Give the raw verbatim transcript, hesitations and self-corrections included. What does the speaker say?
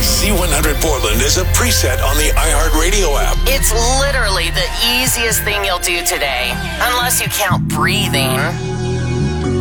Z one hundred Portland is a preset on the iHeartRadio app. It's literally the easiest thing you'll do today, unless you count breathing.